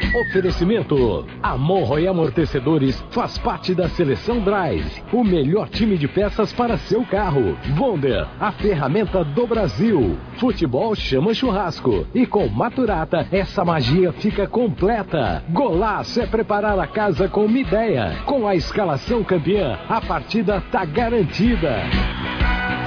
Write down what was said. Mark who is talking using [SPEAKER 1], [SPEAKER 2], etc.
[SPEAKER 1] Oferecimento: Amorro e Amortecedores faz parte da Seleção Drive, o melhor time de peças para seu carro. Wonder, a ferramenta do Brasil. Futebol chama churrasco e com Maturata essa magia fica completa. Golaço é preparar a casa com uma ideia. Com a escalação campeã, a partida tá garantida.